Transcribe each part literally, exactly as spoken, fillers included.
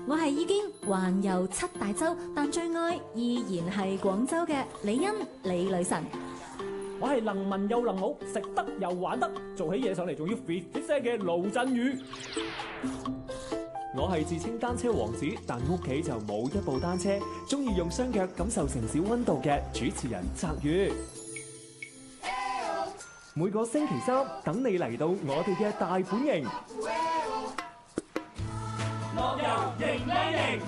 我係已經環遊七大洲，但最愛依然係廣州嘅李欣李女神。 我係能文又能武，食得又玩得，做起嘢上嚟仲要 fit fit 聲嘅盧振宇。 我係自稱單車王子，但屋企就冇一部單車，中意用雙腳感受城市溫度嘅主持人澤宇。每個星期三等你嚟到我哋嘅大本營， 樂遊型靚型。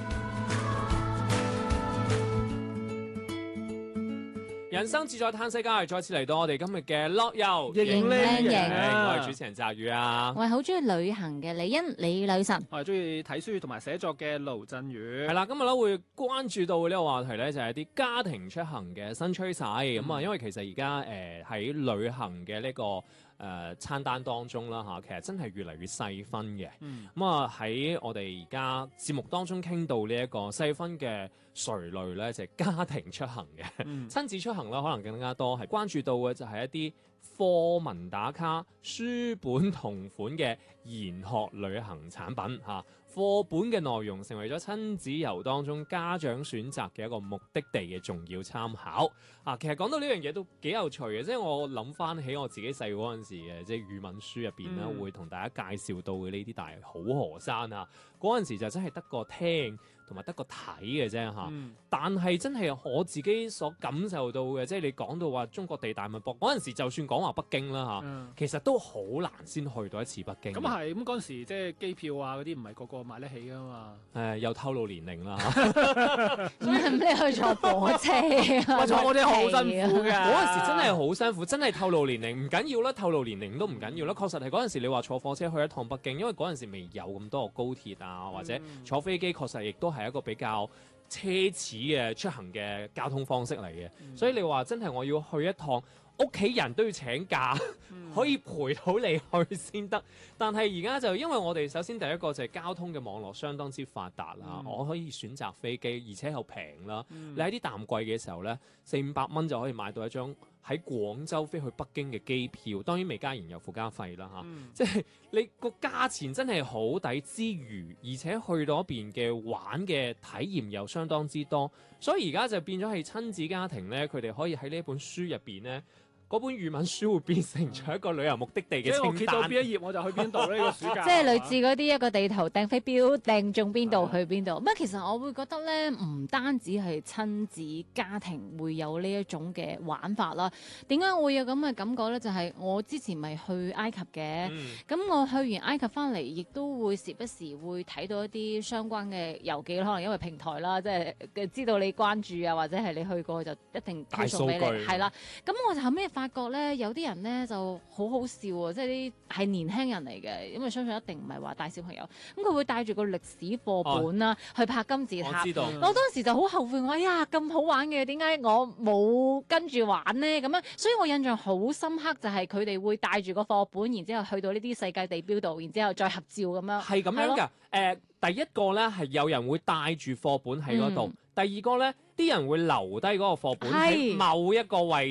人生自在嘆世界，再次嚟到我哋今日嘅樂遊型靚型， 我係主持人澤宇啊， 我係好中意旅行嘅李欣李女神， 我係中意睇書同埋寫作嘅盧振宇。 係啦，今日咧會關注到呢個話題咧，就係啲家庭出行嘅新趨勢。咁啊、嗯，因為其實而家誒喺旅行嘅呢、這個誒、呃、餐單當中啦嚇，其實真係越嚟越細分嘅。咁啊喺我哋而家節目當中傾到呢一個細分嘅垂類咧，就係、是、家庭出行嘅，嗯、親子出行咧可能更加多係關注到嘅就係一啲課文打卡、書本同款嘅研學旅行產品嚇。課本嘅內容成為咗親子遊當中家長選擇嘅一個目的地嘅重要參考啊！其實講到呢樣嘢都幾有趣嘅，即係我諗翻起我自己細個嗰陣時嘅，即係語文書入邊咧，嗯、會同大家介紹到嘅呢啲大好河山啊，嗰陣時就真係得個聽同埋得個睇嘅啫嚇。嗯、但係真係我自己所感受到嘅，即係你講到話中國地大物博嗰陣時，就算講話北京啦嚇，嗯、其實都好難先去到一次北京。 咁啊係，咁嗰陣時即係機票啊嗰啲唔係個個買得起噶嘛。 誒、呃，又透露年齡啦所以咁你去坐火車啊？ 坐火車好辛苦㗎。 嗰陣時真係好辛苦，真係透露年齡唔緊要啦，透露年齡都唔緊要啦。確實係嗰陣時你話坐火車去一趟北京，因為嗰陣時未有咁多個高鐵啊，或者坐飛機，確實亦都係一個比較奢侈嘅出行嘅交通方式嚟嘅。嗯、所以你話真係我要去一趟，屋企人都要請假，嗯、可以陪到你去先得。但係而家就因為我哋首先第一個就係交通嘅網絡相當之發達啦，嗯、我可以選擇飛機，而且又平啦。嗯、你喺啲淡季嘅時候呢，四五百蚊就可以買到一張喺廣州飛去北京嘅機票，當然未加燃油附加費啦嚇。嗯、即係你個價錢真係好抵之餘，而且去到嗰邊嘅玩嘅體驗又相當之多，所以而家就變咗係親子家庭呢，佢哋可以喺呢一本書入邊呢。嗰本語文書會變成咗一個旅遊目的地嘅清單。即係我揭到邊一頁我就去邊度呢個暑假。 即係類似嗰啲一個地圖掟飛鏢掟中邊度去邊度。咁其實我會覺得咧，唔單止係親子家庭會有呢一種嘅玩法啦。點解我會有咁嘅感覺咧？就係、是、我之前咪去埃及嘅，咁、嗯、我去完埃及翻嚟，亦都會時不時會睇到一啲相關嘅遊記，可能因為平台啦，即係知道你關注啊，或者係你去過就一定推送俾你。係啦，咁我就後尾發覺咧，有啲人咧就好好笑啊！即係啲係年輕人嚟嘅，因為相信一定唔係話帶小朋友。咁佢會帶住個歷史課本啦，哦、去拍金字塔。我知道。我當時就好後悔，我哎呀咁好玩嘅，點解我冇跟住玩呢？咁樣，所以我印象好深刻，就係佢哋會帶住個課本，然之後去到呢啲世界地標度，然之後再合照咁樣。係咁樣㗎。誒、呃，第一個咧係有人會帶住課本喺嗰度，嗯、第二個咧啲人會留低嗰個課本喺某一個位